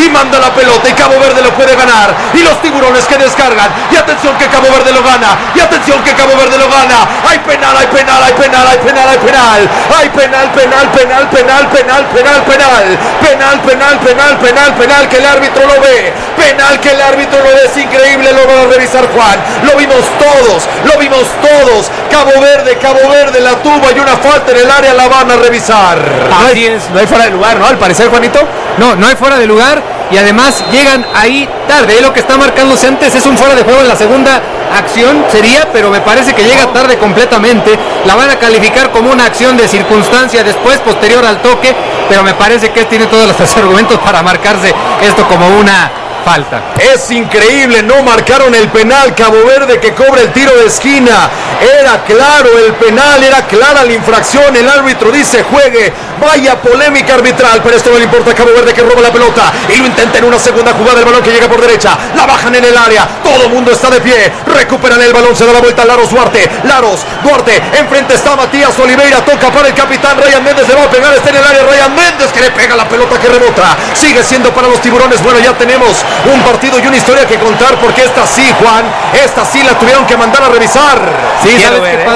y manda la pelota y Cabo Verde lo puede ganar, y los tiburones que descargan, y atención que Cabo Verde lo gana, y atención que Cabo Verde lo gana. Hay penal, hay penal, hay penal, hay penal, hay penal, hay penal, penal, penal, penal, penal, penal, penal, penal, penal, penal, penal, penal, que el árbitro lo ve, penal que el árbitro lo ve, es increíble, lo va a revisar Juan, lo vimos todos, Cabo Verde la tuvo, hay una falta en el área, la van a revisar. Así es, no hay fuera de lugar, ¿no? Al parecer, Juanito. No hay fuera de lugar, y además llegan ahí tarde. Lo que está marcándose antes es un fuera de juego en la segunda acción, sería, pero me parece que llega tarde completamente. La van a calificar como una acción de circunstancia después, posterior al toque, pero me parece que tiene todos los argumentos para marcarse esto como una falta. Es increíble, no marcaron el penal. Cabo Verde que cobra el tiro de esquina. Era claro el penal, era clara la infracción. El árbitro dice juegue. Vaya polémica arbitral, pero esto no le importa a Cabo Verde, que roba la pelota y lo intenta en una segunda jugada. El balón que llega por derecha, la bajan en el área, todo el mundo está de pie, recuperan el balón, se da la vuelta a Laros Duarte, enfrente está Matías Oliveira, toca para el capitán Ryan Méndez, le va a pegar, está en el área Ryan Méndez, que le pega la pelota que rebota, sigue siendo para los tiburones. Bueno, ya tenemos un partido y una historia que contar, porque esta sí, Juan, esta sí la tuvieron que mandar a revisar. Sí, quiero ver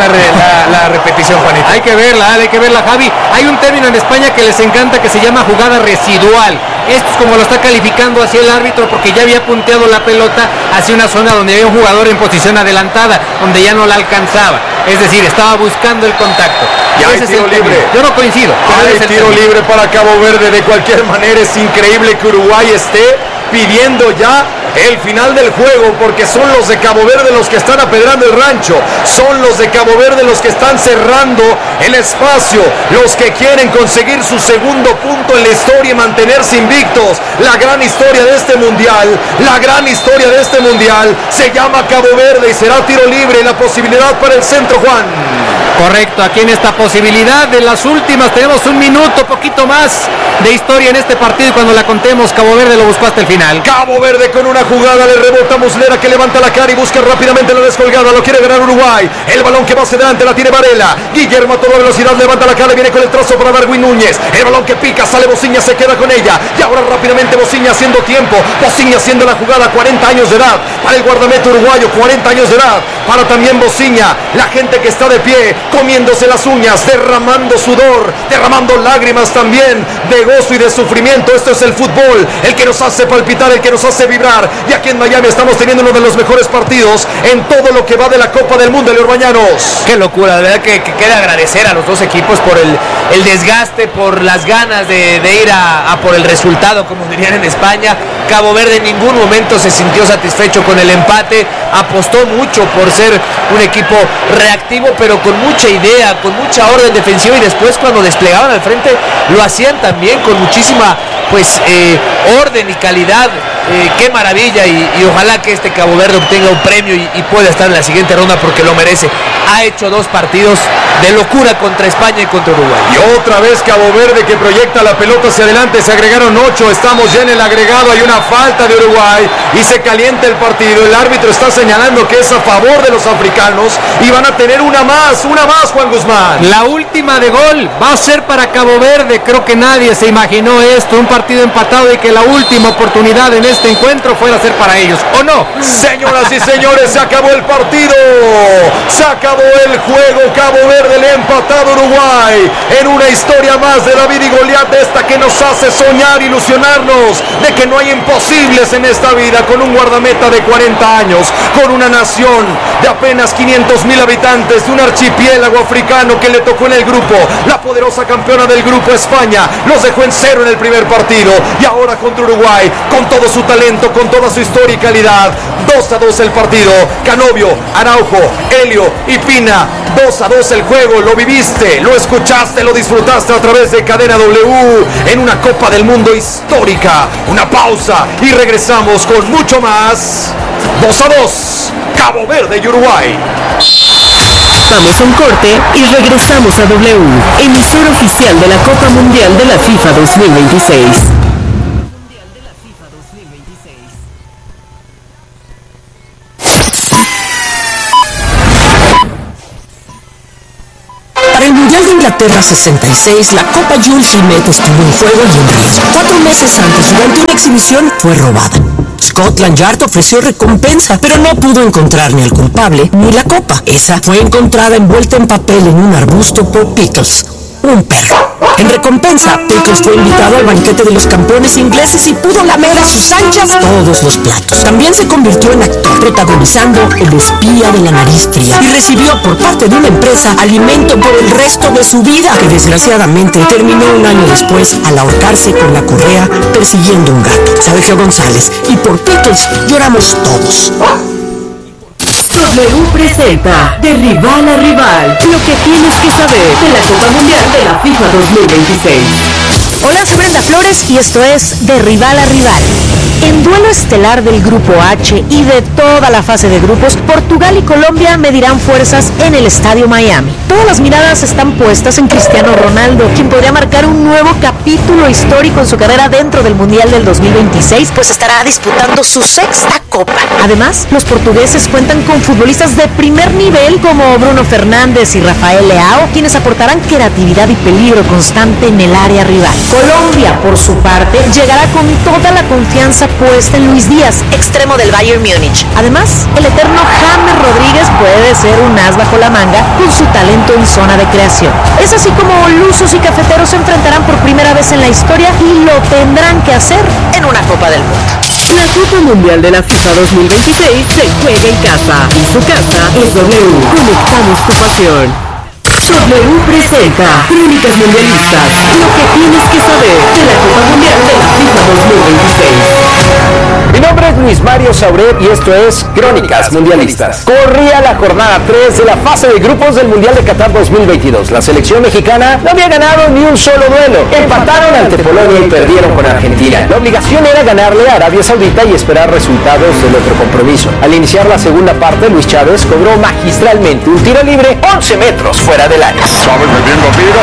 la repetición, Juanito. Hay que verla, Javi. Hay un término en España que les encanta, que se llama jugada residual. Esto es como lo está calificando hacia el árbitro, porque ya había punteado la pelota hacia una zona donde había un jugador en posición adelantada, donde ya no la alcanzaba. Es decir, estaba buscando el contacto. Y hay tiro libre. Yo no coincido. Hay tiro libre para Cabo Verde. De cualquier manera, es increíble que Uruguay esté pidiendo ya el final del juego, porque son los de Cabo Verde los que están apedrando el rancho, son los de Cabo Verde los que están cerrando el espacio, los que quieren conseguir su segundo punto en la historia y mantenerse invictos. La gran historia de este mundial, se llama Cabo Verde y será tiro libre, y la posibilidad para el centro, Juan. Correcto, aquí en esta posibilidad de las últimas tenemos un minuto, poquito más de historia en este partido, y cuando la contemos, Cabo Verde lo buscó hasta el final. Cabo Verde con una jugada, le rebota Muslera, que levanta la cara y busca rápidamente la descolgada, lo quiere ganar Uruguay, el balón que va hacia adelante la tiene Varela, Guillermo a toda velocidad levanta la cara, viene con el trazo para Darwin Núñez, el balón que pica, sale Bociña, se queda con ella, y ahora rápidamente Bociña haciendo tiempo, Bociña haciendo la jugada, 40 años de edad para el guardameta uruguayo, 40 años de edad para también Bociña, la gente que está de pie, comiéndose las uñas, derramando sudor, derramando lágrimas también, de gozo y de sufrimiento. Esto es el fútbol, el que nos hace palpitar, el que nos hace vibrar, y aquí en Miami estamos teniendo uno de los mejores partidos en todo lo que va de la Copa del Mundo, Leor Bañanos. Qué locura, de verdad que queda agradecer a los dos equipos por el desgaste, por las ganas de ir a por el resultado, como dirían en España. Cabo Verde en ningún momento se sintió satisfecho con el empate, apostó mucho por ser un equipo reactivo, pero con mucha idea, con mucha orden defensiva, y después cuando desplegaban al frente lo hacían también con muchísima orden y calidad. Qué maravilla, y ojalá que este Cabo Verde obtenga un premio y pueda estar en la siguiente ronda, porque lo merece. Ha hecho dos partidos de locura contra España y contra Uruguay. Y otra vez Cabo Verde que proyecta la pelota hacia adelante, se agregaron 8, estamos ya en el agregado, hay una falta de Uruguay y se calienta el partido, el árbitro está señalando que es a favor de los africanos y van a tener una más, Juan Guzmán. La última de gol va a ser para Cabo Verde, creo que nadie se imaginó esto, un partido empatado, y que la última oportunidad en este encuentro fuera a ser para ellos, ¿o no? Señoras y señores, se acabó el partido, se acabó el juego, Cabo Verde le ha empatado a Uruguay en una historia más de David y Goliat, esta que nos hace soñar, ilusionarnos de que no hay imposibles en esta vida, con un guardameta de 40 años, con una nación de apenas 500,000 habitantes, de un archipiélago africano que le tocó en el grupo, la poderosa campeona del grupo España, los dejó en 0 en el primer partido, y ahora contra Uruguay, con todo su talento, con toda su historia y calidad, 2-2 el partido, Canovio, Araujo, Helio y Pina, 2-2 el juego, lo viviste, lo escuchaste, lo disfrutaste a través de Cadena W, en una Copa del Mundo histórica. Una pausa y regresamos con mucho más. 2-2, Cabo Verde y Uruguay. Vamos a un corte y regresamos a W, emisora oficial de la Copa Mundial de la FIFA 2026. Para el Mundial de Inglaterra 66, la Copa Jules Rimet estuvo en juego y en riesgo. 4 meses antes, durante una exhibición, fue robada. Scotland Yard ofreció recompensa, pero no pudo encontrar ni al culpable ni la copa. Esa fue encontrada envuelta en papel en un arbusto por Pickles, un perro. En recompensa, Pickles fue invitado al banquete de los campeones ingleses y pudo lamer a sus anchas todos los platos. También se convirtió en actor, protagonizando El espía de la nariz fría, y recibió por parte de una empresa alimento por el resto de su vida, que desgraciadamente terminó un año después al ahorcarse con la correa persiguiendo un gato. Sergio González, y por Pickles lloramos todos. W presenta de rival a rival, lo que tienes que saber de la Copa Mundial de la FIFA 2026. Hola, soy Brenda Flores y esto es de rival a rival. En duelo estelar del Grupo H y de toda la fase de grupos, Portugal y Colombia medirán fuerzas en el Estadio Miami. Todas las miradas están puestas en Cristiano Ronaldo, quien podría marcar un nuevo capítulo histórico en su carrera dentro del Mundial del 2026, pues estará disputando su 6ª Copa. Además, los portugueses cuentan con futbolistas de primer nivel como Bruno Fernández y Rafael Leao, quienes aportarán creatividad y peligro constante en el área rival. Colombia, por su parte, llegará con toda la confianza puesta en Luis Díaz, extremo del Bayern Múnich. Además, el eterno James Rodríguez puede ser un as bajo la manga con su talento en zona de creación. Es así como lusos y cafeteros se enfrentarán por primera vez en la historia y lo tendrán que hacer en una Copa del Mundo. La Copa Mundial de la FIFA 2026 se juega en casa y su casa es W. Conectamos tu pasión. W presenta Crónicas Mundialistas, lo que tienes que saber de la Copa Mundial de la FIFA 2026. Mi nombre es Luis Mario Sauret y esto es Crónicas Mundialistas. Corría la jornada 3 de la fase de grupos del Mundial de Qatar 2022. La selección mexicana no había ganado ni un solo duelo. Empataron ante Polonia y perdieron con Argentina. La obligación era ganarle a Arabia Saudita y esperar resultados del otro compromiso. Al iniciar la segunda parte, Luis Chávez cobró magistralmente un tiro libre 11 metros fuera del área. Chávez metiendo tiros.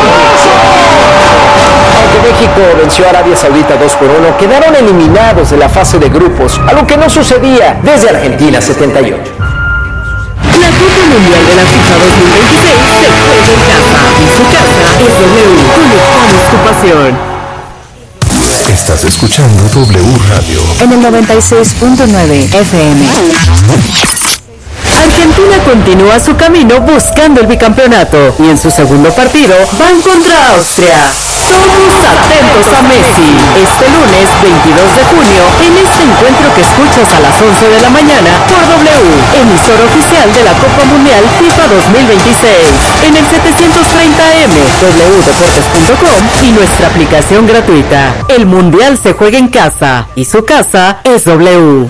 Aunque México venció a Arabia Saudita 2-1, quedaron eliminados de la fase de grupos, algo que no sucedía desde Argentina 78. La Copa Mundial de la FIFA 2026 se juega en casa y su casa es W. Conectamos tu pasión. Estás escuchando W Radio. En el 96.9 FM. Argentina continúa su camino buscando el bicampeonato y en su segundo partido van contra Austria. Todos atentos a Messi. Este lunes 22 de junio, en este encuentro que escuchas a las 11 de la mañana por W, emisor oficial de la Copa Mundial FIFA 2026, en el 730M, wdeportes.com y nuestra aplicación gratuita. El Mundial se juega en casa y su casa es W.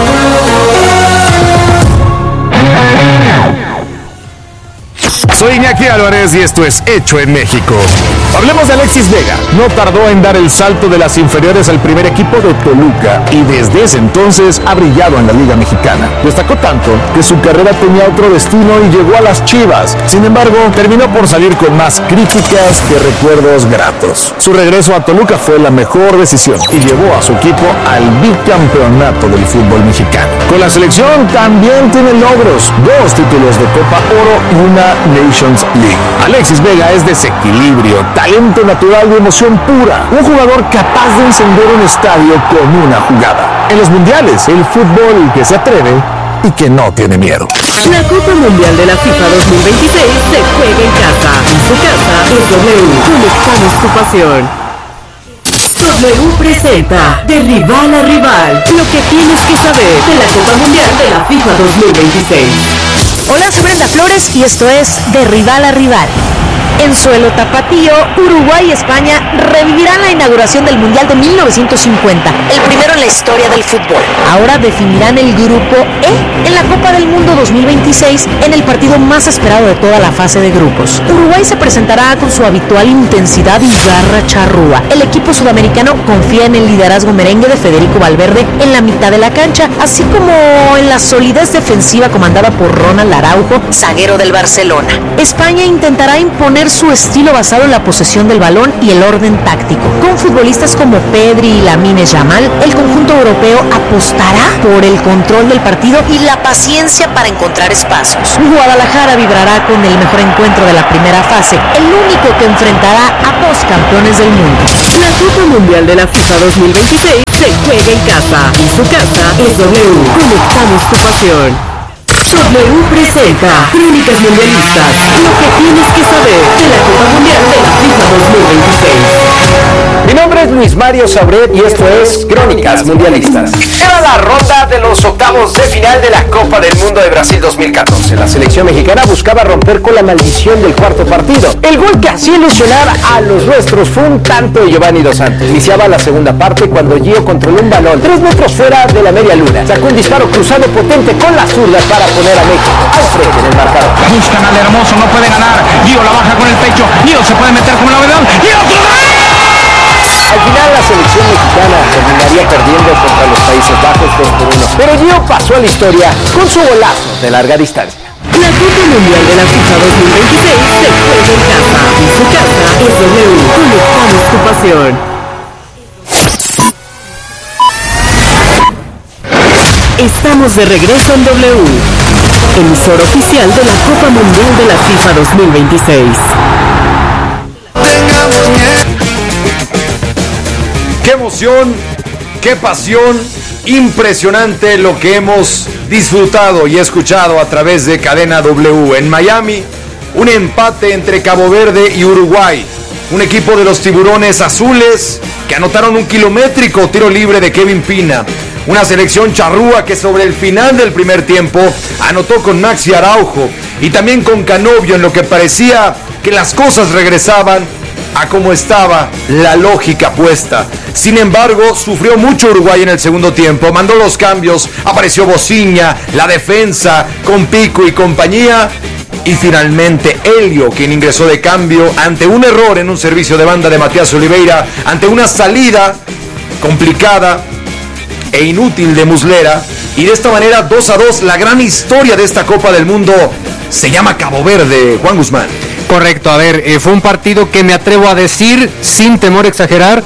Soy Iñaki Álvarez y esto es Hecho en México. Hablemos de Alexis Vega. No tardó en dar el salto de las inferiores al primer equipo de Toluca y desde ese entonces ha brillado en la Liga Mexicana. Destacó tanto que su carrera tenía otro destino y llegó a las Chivas. Sin embargo, terminó por salir con más críticas que recuerdos gratos. Su regreso a Toluca fue la mejor decisión y llevó a su equipo al bicampeonato del fútbol mexicano. Con la selección también tiene logros: 2 títulos de Copa Oro y una Nations League. Alexis Vega es desequilibrio, talento natural y emoción pura. Un jugador capaz de encender un estadio con una jugada. En los mundiales, el fútbol que se atreve y que no tiene miedo. La Copa Mundial de la FIFA 2026 se juega en casa y su casa es W. Conectamos tu pasión. W presenta de rival a rival, lo que tienes que saber de la Copa Mundial de la FIFA 2026. Hola, soy Brenda Flores y esto es de rival a rival. En suelo tapatío, Uruguay y España revivirán la inauguración del Mundial de 1950, el primero en la historia del fútbol. Ahora definirán el Grupo E en la Copa del Mundo 2026 en el partido más esperado de toda la fase de grupos. Uruguay se presentará con su habitual intensidad y garra charrúa. El equipo sudamericano confía en el liderazgo merengue de Federico Valverde en la mitad de la cancha, así como en la solidez defensiva comandada por Ronald Araujo, zaguero del Barcelona. España intentará imponer imponer su estilo basado en la posesión del balón y el orden táctico. Con futbolistas como Pedri y Lamine Yamal, el conjunto europeo apostará por el control del partido y la paciencia para encontrar espacios. Guadalajara vibrará con el mejor encuentro de la primera fase, el único que enfrentará a dos campeones del mundo. La Copa Mundial de la FIFA 2026 se juega en casa y su casa es W. Conectamos tu pasión. W presenta Crónicas Mundialistas, lo que tienes que saber de la Copa Mundial de la FIFA 2026. Mi nombre es Luis Mario Sauret y esto es Crónicas Mundialistas. Era la ronda de los octavos de final de la Copa del Mundo de Brasil 2014. La selección mexicana buscaba romper con la maldición del cuarto partido. El gol que hacía ilusionar a los nuestros fue un tanto de Giovanni Dos Santos. Iniciaba la segunda parte cuando Gio controló un balón 3 metros fuera de la media luna. Sacó un disparo cruzado potente con la zurda para poner a México al frente en el marcador. Buscan al Hermoso, no puede ganar. Gio la baja con el pecho. Gio se puede meter como novedad. ¡Y otro gol! Al final la selección mexicana terminaría perdiendo contra los Países Bajos 2-1. Pero Gio pasó a la historia con su golazo de larga distancia. La Copa Mundial de la FIFA 2026 se juega en casa y su casa es W. Conectamos tu pasión. Estamos de regreso en W, emisor oficial de la Copa Mundial de la FIFA 2026. ¡Qué emoción! ¡Qué pasión! Impresionante lo que hemos disfrutado y escuchado a través de Cadena W. En Miami, un empate entre Cabo Verde y Uruguay. Un equipo de los Tiburones Azules que anotaron un kilométrico tiro libre de Kevin Pina. Una selección charrúa que sobre el final del primer tiempo anotó con Maxi Araujo y también con Canovio, en lo que parecía que las cosas regresaban a como estaba la lógica puesta. Sin embargo, sufrió mucho Uruguay en el segundo tiempo, mandó los cambios, apareció Bociña, la defensa con Pico y compañía, y finalmente Helio, quien ingresó de cambio ante un error en un servicio de banda de Matías Oliveira, ante una salida complicada e inútil de Muslera, y de esta manera 2-2, la gran historia de esta Copa del Mundo se llama Cabo Verde. Juan Guzmán. Correcto, a ver, fue un partido que me atrevo a decir, sin temor a exagerar,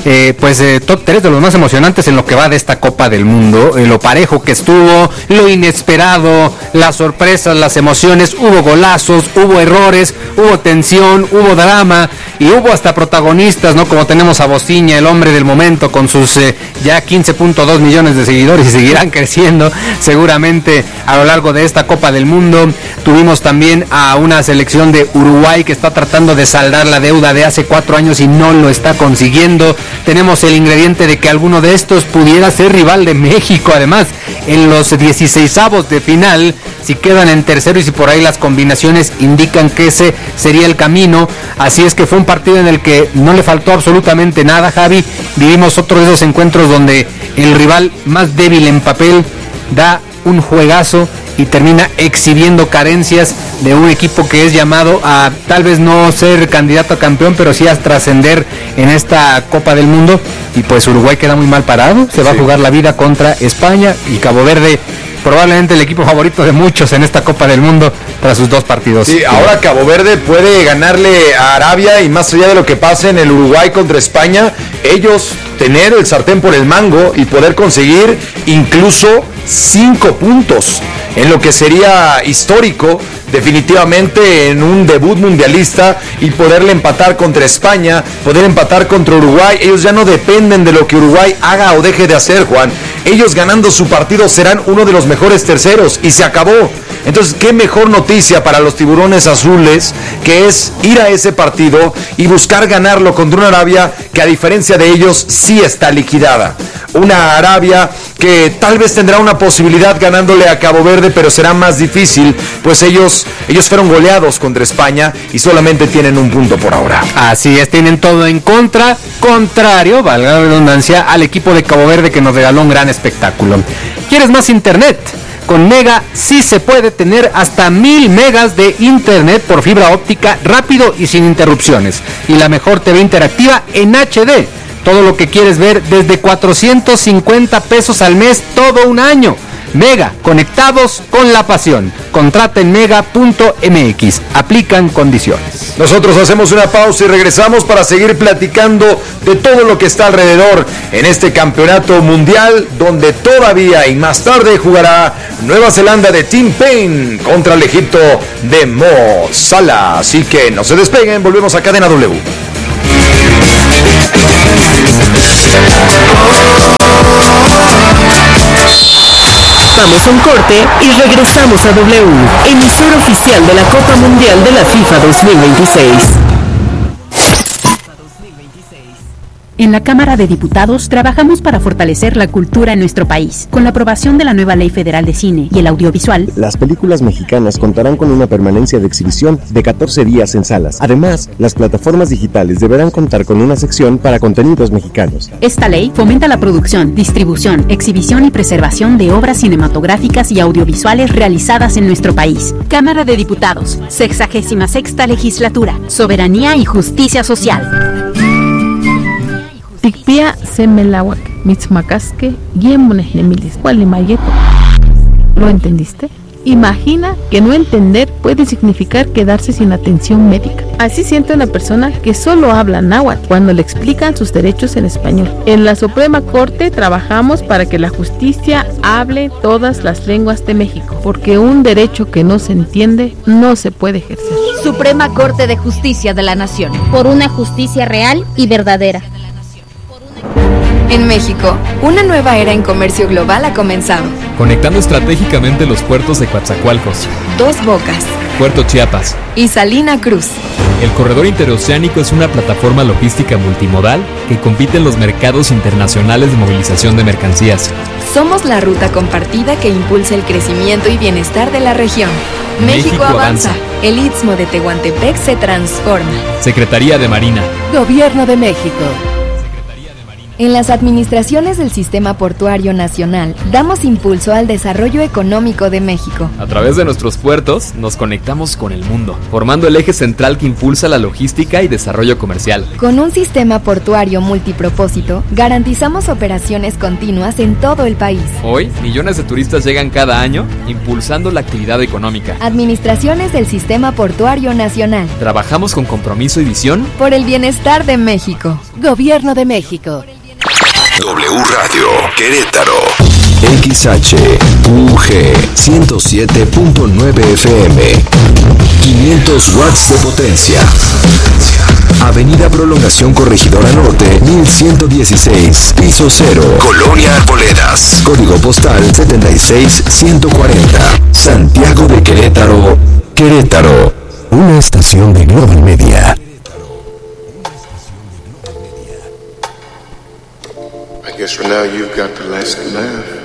top 3 de los más emocionantes en lo que va de esta Copa del Mundo. Lo parejo que estuvo, lo inesperado, las sorpresas, las emociones, hubo golazos, hubo errores, hubo tensión, hubo drama y hubo hasta protagonistas, ¿no? Como tenemos a Bociña, el hombre del momento, con sus ya 15.2 millones de seguidores y seguirán creciendo seguramente a lo largo de esta Copa del Mundo. Tuvimos también a una selección de Uruguay que está tratando de saldar la deuda de hace 4 años y no lo está consiguiendo. Tenemos el ingrediente de que alguno de estos pudiera ser rival de México. Además, en los 16avos de final, si quedan en tercero y si por ahí las combinaciones indican que ese sería el camino. Así es que fue un partido en el que no le faltó absolutamente nada, Javi. Vivimos otro de esos encuentros donde el rival más débil en papel da un juegazo y termina exhibiendo carencias de un equipo que es llamado a tal vez no ser candidato a campeón, pero sí a trascender en esta Copa del Mundo. Y pues Uruguay queda muy mal parado, se va a jugar la vida contra España, y Cabo Verde probablemente el equipo favorito de muchos en esta Copa del Mundo tras sus 2 partidos. Sí, ahora Cabo Verde puede ganarle a Arabia, y más allá de lo que pase en el Uruguay contra España, ellos tener el sartén por el mango y poder conseguir incluso 5 puntos, en lo que sería histórico definitivamente en un debut mundialista, y poderle empatar contra España, poder empatar contra Uruguay. Ellos ya no dependen de lo que Uruguay haga o deje de hacer, Juan. Ellos ganando su partido serán uno de los mejores terceros y se acabó. Entonces, qué mejor noticia para los Tiburones Azules, que es ir a ese partido y buscar ganarlo contra una Arabia que, a diferencia de ellos, sí está liquidada. Una Arabia que tal vez tendrá una posibilidad ganándole a Cabo Verde, pero será más difícil, pues ellos fueron goleados contra España y solamente tienen un punto por ahora. Así es, tienen todo en contra, contrario, valga la redundancia, al equipo de Cabo Verde, que nos regaló un gran espectáculo. ¿Quieres más internet? Con Mega sí se puede tener hasta 1000 megas de internet por fibra óptica, rápido y sin interrupciones. Y la mejor TV interactiva en HD. Todo lo que quieres ver desde 450 pesos al mes, todo un año. Mega, conectados con la pasión. Contrata en mega.mx. Aplican condiciones. Nosotros hacemos una pausa y regresamos para seguir platicando de todo lo que está alrededor en este campeonato mundial, donde todavía y más tarde jugará Nueva Zelanda de Tim Payne contra el Egipto de Mo Salah. Así que no se despeguen, volvemos a Cadena W. Vamos a un corte y regresamos a W, emisora oficial de la Copa Mundial de la FIFA 2026. En la Cámara de Diputados trabajamos para fortalecer la cultura en nuestro país. Con la aprobación de la nueva Ley Federal de Cine y el Audiovisual, las películas mexicanas contarán con una permanencia de exhibición de 14 días en salas. Además, las plataformas digitales deberán contar con una sección para contenidos mexicanos. Esta ley fomenta la producción, distribución, exhibición y preservación de obras cinematográficas y audiovisuales realizadas en nuestro país. Cámara de Diputados, 66ª Legislatura, Soberanía y Justicia Social. Tikpia semelawak, mitzmacasque, guiemones nemilis, mayeto. ¿Lo entendiste? Imagina que no entender puede significar quedarse sin atención médica. Así siente una persona que solo habla náhuatl cuando le explican sus derechos en español. En la Suprema Corte trabajamos para que la justicia hable todas las lenguas de México, porque un derecho que no se entiende no se puede ejercer. Suprema Corte de Justicia de la Nación, por una justicia real y verdadera. En México, una nueva era en comercio global ha comenzado. Conectando estratégicamente los puertos de Coatzacoalcos, Dos Bocas, Puerto Chiapas y Salina Cruz. El corredor interoceánico es una plataforma logística multimodal que compite en los mercados internacionales de movilización de mercancías. Somos la ruta compartida que impulsa el crecimiento y bienestar de la región. México avanza. El Istmo de Tehuantepec se transforma. Secretaría de Marina. Gobierno de México. En las administraciones del Sistema Portuario Nacional, damos impulso al desarrollo económico de México. A través de nuestros puertos, nos conectamos con el mundo, formando el eje central que impulsa la logística y desarrollo comercial. Con un sistema portuario multipropósito, garantizamos operaciones continuas en todo el país. Hoy, millones de turistas llegan cada año, impulsando la actividad económica. Administraciones del Sistema Portuario Nacional. Trabajamos con compromiso y visión por el bienestar de México. Gobierno de México. W Radio Querétaro XHUG 107.9 FM 500 watts de potencia. Avenida Prolongación Corregidora Norte 1116 Piso 0 Colonia Arboledas. Código postal 76140 Santiago de Querétaro, Querétaro. Una estación de Global Media. I guess for now you've got the last laugh.